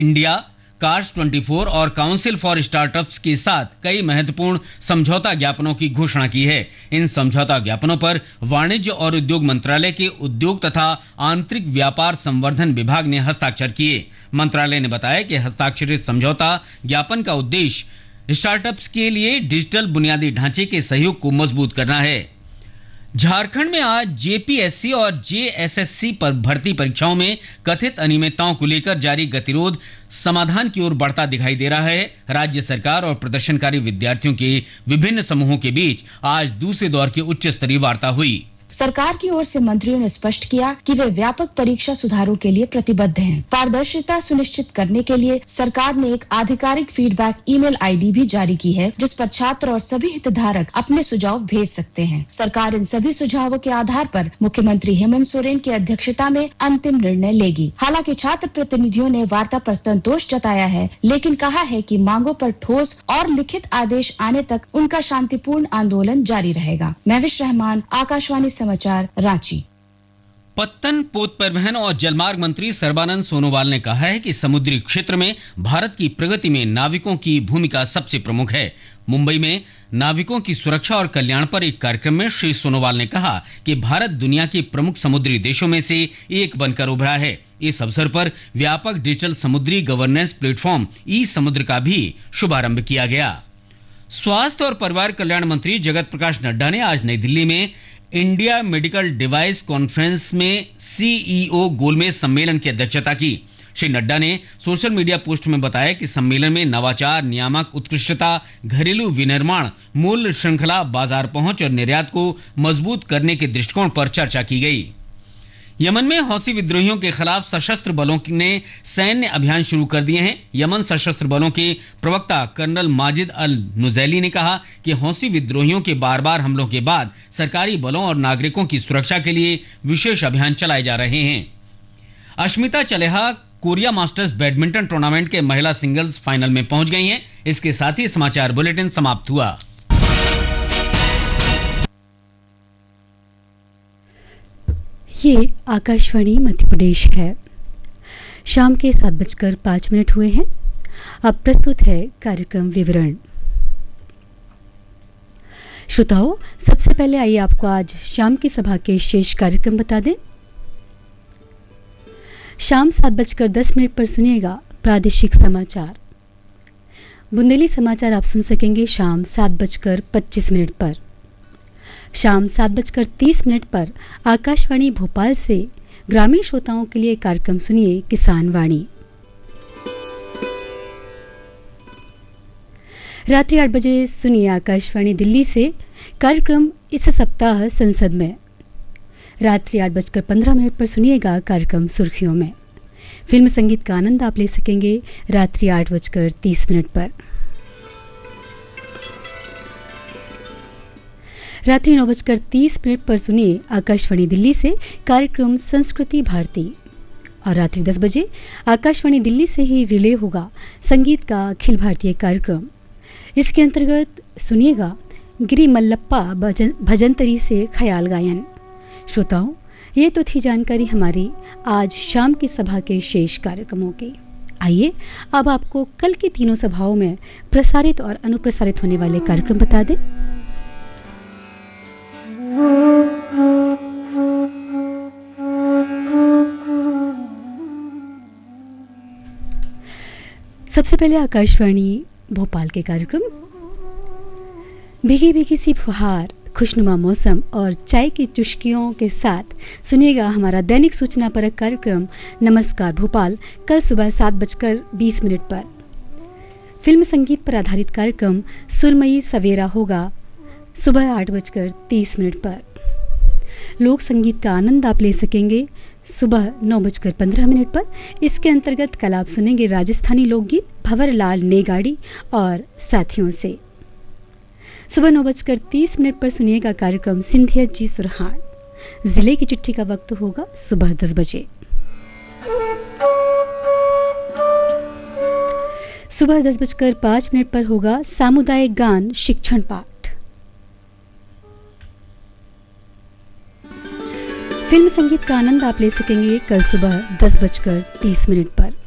India, cars 24 और council for startups के साथ कई महत्वपूर्ण समझौता ज्ञापनों की घोषणा की है। इन समझौता ज्ञापनों पर वाणिज्य और उद्योग मंत्रालय के उद्योग तथा आंतरिक व्यापार संवर्धन विभाग ने हस्ताक्षर किए। मंत्रालय ने बताया कि हस्ताक्षरित समझौता ज्ञापन का उद्देश्य स्टार्टअप्स के लिए डिजिटल बुनियादी ढांचे के सहयोग को मजबूत करना है। झारखंड में आज जेपीएससी और जेएसएससी पर भर्ती परीक्षाओं में कथित अनियमितताओं को लेकर जारी गतिरोध समाधान की ओर बढ़ता दिखाई दे रहा है। राज्य सरकार और प्रदर्शनकारी विद्यार्थियों के विभिन्न समूहों के बीच आज दूसरे दौर की उच्च स्तरीय वार्ता हुई। सरकार की ओर से मंत्रियों ने स्पष्ट किया कि वे व्यापक परीक्षा सुधारों के लिए प्रतिबद्ध हैं। पारदर्शिता सुनिश्चित करने के लिए सरकार ने एक आधिकारिक फीडबैक ईमेल आईडी भी जारी की है, जिस पर छात्र और सभी हितधारक अपने सुझाव भेज सकते हैं। सरकार इन सभी सुझावों के आधार पर मुख्यमंत्री हेमंत सोरेन की अध्यक्षता में अंतिम निर्णय लेगी। हालांकि छात्र प्रतिनिधियों ने वार्ता पर संतोष जताया है, लेकिन कहा है कि मांगों पर ठोस और लिखित आदेश आने तक उनका शांतिपूर्ण आंदोलन जारी रहेगा। महविश रहमान, आकाशवाणी समाचार, रांची। पत्तन, पोत परिवहन और जलमार्ग मंत्री सर्बानंद सोनोवाल ने कहा है कि समुद्री क्षेत्र में भारत की प्रगति में नाविकों की भूमिका सबसे प्रमुख है। मुंबई में नाविकों की सुरक्षा और कल्याण पर एक कार्यक्रम में श्री सोनोवाल ने कहा कि भारत दुनिया के प्रमुख समुद्री देशों में से एक बनकर उभरा है। इस अवसर पर व्यापक डिजिटल समुद्री गवर्नेंस प्लेटफॉर्म ई समुद्र का भी शुभारंभ किया गया। स्वास्थ्य और परिवार कल्याण मंत्री जगत प्रकाश नड्डा ने आज नई दिल्ली में इंडिया मेडिकल डिवाइस कॉन्फ्रेंस में सीईओ गोलमेज सम्मेलन की अध्यक्षता की। श्री नड्डा ने सोशल मीडिया पोस्ट में बताया कि सम्मेलन में नवाचार, नियामक उत्कृष्टता, घरेलू विनिर्माण, मूल्य श्रृंखला, बाजार पहुंच और निर्यात को मजबूत करने के दृष्टिकोण पर चर्चा की गई। यमन में हौसी विद्रोहियों के खिलाफ सशस्त्र बलों ने सैन्य अभियान शुरू कर दिए हैं। यमन सशस्त्र बलों के प्रवक्ता कर्नल माजिद अल नुजैली ने कहा कि हौसी विद्रोहियों के बार-बार हमलों के बाद सरकारी बलों और नागरिकों की सुरक्षा के लिए विशेष अभियान चलाए जा रहे हैं। Ashmita चलेहा Korea masters badminton tournament के महिला सिंगल्स फाइनल में पहुंच गई हैं। इसके साथ ही समाचार बुलेटिन समाप्त हुआ। ये आकाशवाणी मध्य प्रदेश है। शाम के 7:05 हुए हैं। अब प्रस्तुत है कार्यक्रम विवरण। श्रोताओं, सबसे पहले आइए आपको आज शाम की सभा के शेष कार्यक्रम बता दें। शाम 7:10 पर सुनिएगा प्रादेशिक समाचार। बुंदेली समाचार आप सुन सकेंगे शाम 7:25 पर। शाम 7:30 पर आकाशवाणी भोपाल से ग्रामीण श्रोताओं के लिए कार्यक्रम सुनिए किसान वाणी। रात्रि 8 बजे सुनिए आकाशवाणी दिल्ली से कार्यक्रम इस सप्ताह संसद में। रात्रि 8:15 पर सुनिएगा कार्यक्रम सुर्खियों में। फिल्म संगीत का आनंद आप ले सकेंगे रात्रि 8:30 पर। रात्रि 9:30 पर सुनिए आकाशवाणी दिल्ली से कार्यक्रम संस्कृति भारती। और रात्रि 10 बजे आकाशवाणी दिल्ली से ही रिले होगा संगीत का अखिल भारतीय कार्यक्रम। इसके अंतर्गत सुनिएगा गिरी मल्लप्पा भजंतरी से ख्याल गायन। श्रोताओं, ये तो थी जानकारी हमारी आज शाम की सभा के शेष कार्यक्रमों की। आइए अब आपको कल की तीनों सभाओं में प्रसारित और अनुप्रसारित होने वाले कार्यक्रम बता दें। सबसे पहले आकाशवाणी भोपाल के कार्यक्रम। भीगी भीगी सी फुहार, खुशनुमा मौसम और चाय की चुस्कियों के साथ सुनिएगा हमारा दैनिक सूचना परक कार्यक्रम नमस्कार भोपाल कल सुबह 7:20 पर। फिल्म संगीत पर आधारित कार्यक्रम सुरमई सवेरा होगा सुबह 8:30 पर। लोक संगीत का आनंद आप ले सकेंगे सुबह 9:15 पर। इसके अंतर्गत कल आप सुनेंगे राजस्थानी लोकगीत भंवरलाल नेगाड़ी और साथियों से। सुबह 9:30 पर सुनिएगा कार्यक्रम सिंधियत जी सुरहान। जिले की चिट्ठी का वक्त होगा सुबह 10 बजे। सुबह 10:05 पर होगा सामुदायिक गान शिक्षण पाठ। फिल्म संगीत का आनंद आप ले सकेंगे कल सुबह 10:30 पर।